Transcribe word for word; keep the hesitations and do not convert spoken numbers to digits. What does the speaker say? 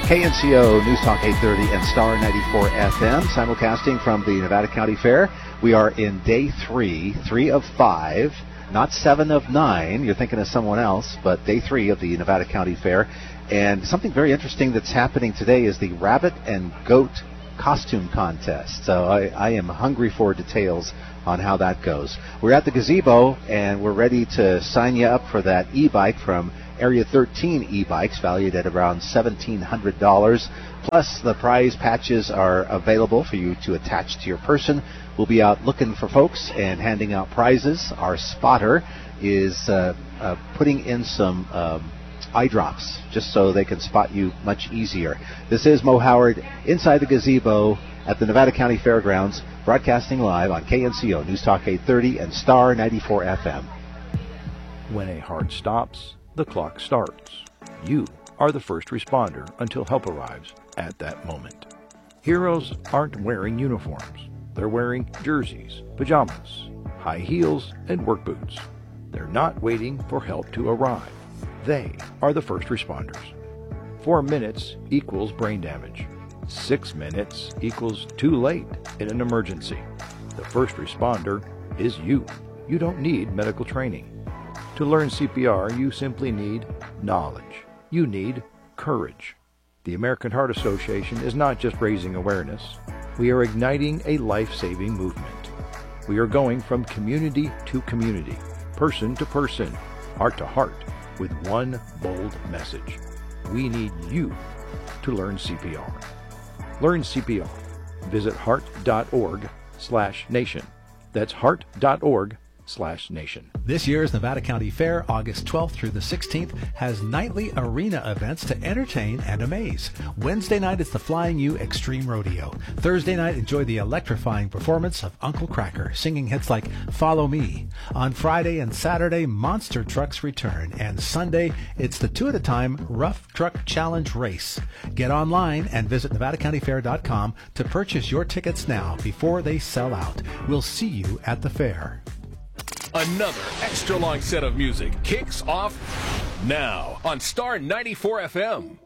K N C O News Talk eight thirty and Star ninety-four F M, simulcasting from the Nevada County Fair. We are in day three, three of five, not seven of nine. You're thinking of someone else, but day three of the Nevada County Fair. And something very interesting that's happening today is the rabbit and goat costume contest. So I, I am hungry for details on how that goes. We're at the gazebo, and we're ready to sign you up for that e-bike from Area thirteen e-bikes, valued at around seventeen hundred dollars. Plus, the prize patches are available for you to attach to your person. We'll be out looking for folks and handing out prizes. Our spotter is uh, uh, putting in some um, eye drops just so they can spot you much easier. This is Mo Howard inside the gazebo at the Nevada County Fairgrounds, broadcasting live on K N C O News Talk eight thirty and Star ninety-four F M. When a heart stops, the clock starts. You are the first responder until help arrives at that moment. Heroes aren't wearing uniforms. They're wearing jerseys, pajamas, high heels, and work boots. They're not waiting for help to arrive. They are the first responders. Four minutes equals brain damage. Six minutes equals too late in an emergency. The first responder is you. You don't need medical training. To learn C P R, you simply need knowledge. You need courage. The American Heart Association is not just raising awareness. We are igniting a life-saving movement. We are going from community to community, person to person, heart to heart, with one bold message. We need you to learn C P R. Learn C P R. Visit heart.org slash nation. That's heart.org slash nation. This year's Nevada County Fair, August twelfth through the sixteenth, has nightly arena events to entertain and amaze. Wednesday night is the Flying U Extreme Rodeo. Thursday night, enjoy the electrifying performance of Uncle Cracker, singing hits like Follow Me. On Friday and Saturday, monster trucks return. And Sunday, it's the two at a time Rough Truck Challenge Race. Get online and visit nevada county fair dot com to purchase your tickets now before they sell out. We'll see you at the fair. Another extra long set of music kicks off now on Star ninety-four F M.